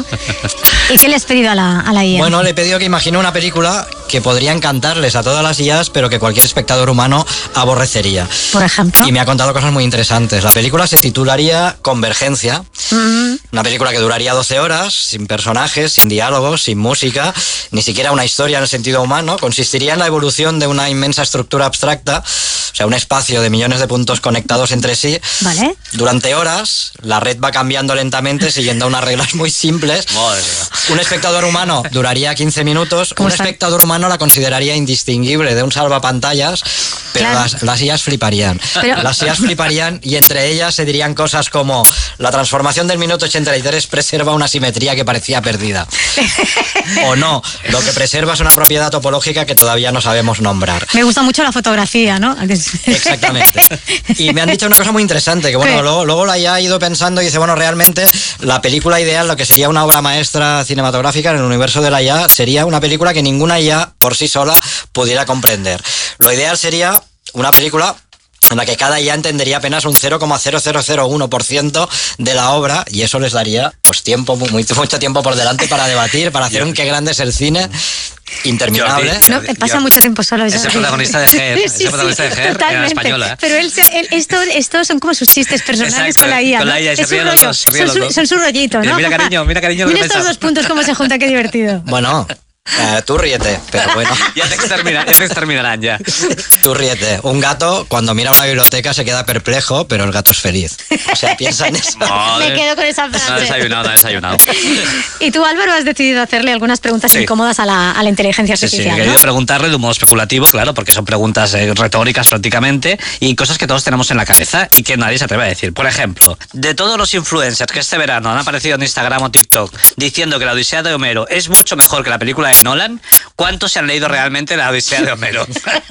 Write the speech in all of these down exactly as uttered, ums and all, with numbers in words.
¿no? ¿Y qué le has pedido a la, a la I A? Bueno, le he pedido que imagine una película que podría encantarles a todas las I As, pero que cualquier espectador humano aborrecería. Por ejemplo. Y me ha contado cosas muy interesantes. La película se titularía Convergencia. Mm. Una película que duraría doce horas, sin personajes, sin diálogos, sin música, ni siquiera una historia en el sentido humano. Consistiría en la evolución de una inmensa estructura abstracta, o sea, un espacio de millones de puntos conectados entre sí. Vale. Durante horas, la red va cambiando lentamente siguiendo unas reglas muy simples. Madre. Un espectador humano duraría quince minutos. Un está? espectador humano la consideraría indistinguible de un salvapantallas, pero claro. las, las I As fliparían. Pero... Las I As fliparían y entre ellas se dirían cosas como: la transformación del minuto ochenta y tres preserva una simetría que parecía perdida. O no, lo que preserva es una propiedad topológica que todavía no sabemos nombrar. Me gusta mucho la fotografía, ¿no? Exactamente. Y me han dicho una cosa muy interesante, que bueno, luego, luego la I A ha ido pensando y dice, bueno, realmente la película ideal, lo que sería una obra maestra cinematográfica en el universo de la I A, sería una película que ninguna I A por sí sola pudiera comprender. Lo ideal sería una película en la que cada I A entendería apenas un cero coma cero cero cero uno por ciento de la obra, y eso les daría pues tiempo, muy, mucho tiempo por delante para debatir, para hacer un qué grande es el cine interminable. Jordi, Jordi, no, pasa Jordi. mucho tiempo solo. Es el protagonista de Her, sí, sí, es el protagonista de Her, era española. Pero él, él, esto, estos son como sus chistes personales. Exacto, con la I A. Con la I A, ¿no? se ríen los dos. Son, su, son su rollito, ¿no? Mira, cariño, mira, cariño. Mira estos dos puntos cómo se juntan, qué divertido. Bueno. Eh, tú ríete, pero bueno. Ya te exterminarán, ya te exterminarán ya. Tú ríete. Un gato, cuando mira una biblioteca, se queda perplejo, pero el gato es feliz. O sea, piensa en eso. Me quedo con esa frase. No ha desayunado, no ha desayunado. Y tú, Álvaro, has decidido hacerle algunas preguntas sí. incómodas a la, a la inteligencia artificial. Sí, sí, he ¿no? querido preguntarle de un modo especulativo, claro, porque son preguntas eh, retóricas prácticamente y cosas que todos tenemos en la cabeza y que nadie se atreve a decir. Por ejemplo, de todos los influencers que este verano han aparecido en Instagram o TikTok diciendo que la Odisea de Homero es mucho mejor que la película de Nolan, ¿cuántos se han leído realmente la Odisea de Homero?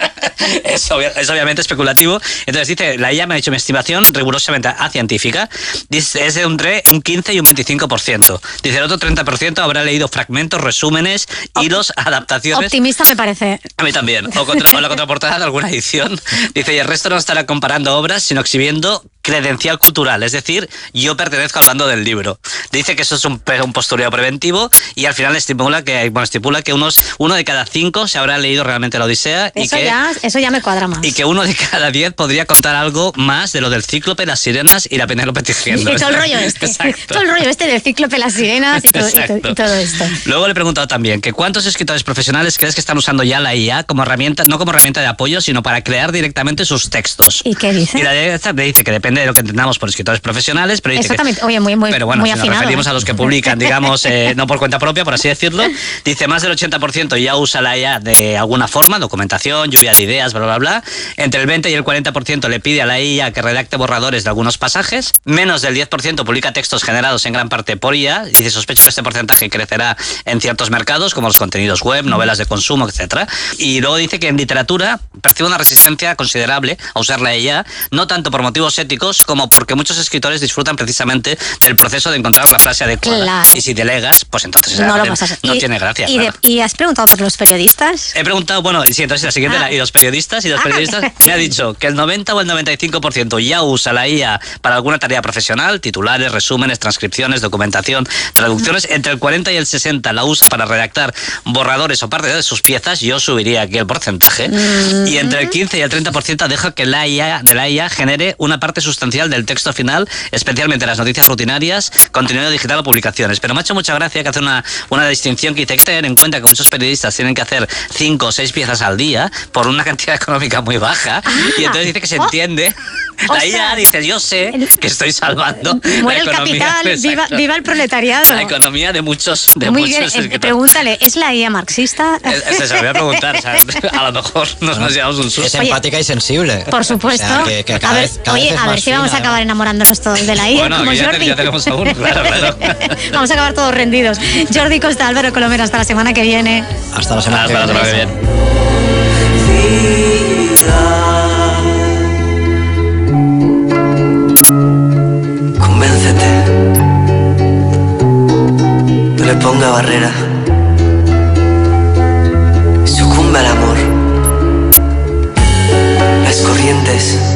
es, obvia, es obviamente especulativo. Entonces dice, la I A me ha hecho mi estimación rigurosamente acientífica, dice, es de un, un quince y un veinticinco por ciento. Dice, el otro treinta por ciento habrá leído fragmentos, resúmenes, hilos, adaptaciones. Optimista me parece. A mí también. O, contra, o la contraportada de alguna edición. Dice, y el resto no estará comparando obras, sino exhibiendo credencial cultural, es decir, yo pertenezco al bando del libro. Dice que eso es un, un postureo preventivo y al final estimula que, bueno, estipula que unos, uno de cada cinco se habrá leído realmente la Odisea. Eso, y que, ya, eso ya me cuadra más. Y que uno de cada diez podría contar algo más de lo del Cíclope, las sirenas y la Penélope tejiendo. Y todo el rollo este. Exacto. Todo el rollo este del Cíclope, las sirenas y todo, y, todo, y todo esto. Luego le he preguntado también que cuántos escritores profesionales crees que están usando ya la I A como herramienta, no como herramienta de apoyo, sino para crear directamente sus textos. ¿Y qué dice? Y la de esta me dice que depende de lo que entendamos por escritores profesionales, pero dice exactamente, que, oye, muy, muy, pero bueno, muy si afinado, nos referimos ¿eh? a los que publican, digamos, eh, no por cuenta propia, por así decirlo, dice más del ochenta por ciento ya usa la I A de alguna forma, documentación, lluvia de ideas, bla, bla, bla. Entre el veinte y el cuarenta por ciento le pide a la I A que redacte borradores de algunos pasajes, menos del diez por ciento publica textos generados en gran parte por I A, dice, sospecho que este porcentaje crecerá en ciertos mercados, como los contenidos web, novelas de consumo, etcétera. Y luego dice que en literatura percibe una resistencia considerable a usar la I A, no tanto por motivos éticos como porque muchos escritores disfrutan precisamente del proceso de encontrar la frase adecuada. Claro. Y si delegas, pues entonces no, lo vas a no y, tiene gracia. Y, claro. de, ¿Y has preguntado por los periodistas? He preguntado, bueno, y sí, entonces la siguiente, ah. la, y los periodistas, y los periodistas ah. me ha dicho que el noventa o el noventa y cinco por ciento ya usa la I A para alguna tarea profesional, titulares, resúmenes, transcripciones, documentación, traducciones, uh-huh. entre el cuarenta y el sesenta la usa para redactar borradores o parte de sus piezas, yo subiría aquí el porcentaje, uh-huh. y entre el quince y el treinta por ciento deja que la I A, de la I A genere una parte sustancial del texto final, especialmente las noticias rutinarias, contenido digital o publicaciones. Pero me ha hecho mucha gracia que hace una, una distinción que dice que tener en cuenta que muchos periodistas tienen que hacer cinco o seis piezas al día por una cantidad económica muy baja, ah, y entonces dice que se entiende. Oh, la I A dice, yo sé que estoy salvando muere la economía. El capital, viva, viva el proletariado. La economía de muchos de Muy muchos bien, eh, pregúntale, ¿es la I A marxista? Se se lo voy a preguntar, o sea, a lo mejor nos, nos llevamos un susto. Es empática oye, y sensible. Por supuesto. O sea, que, que cada a ver, vez, cada oye, vez a ver si fina, vamos a acabar enamorándonos todos de la I A, bueno, como ya, Jordi. ya tenemos a uno, claro, claro. Vamos a acabar todos rendidos. Jordi Costa, Álvaro Colomero, hasta la semana que viene. Hasta la semana, hasta que, la viene. semana que viene. Convéncete. No le ponga barrera. Sucumbe al amor. Las corrientes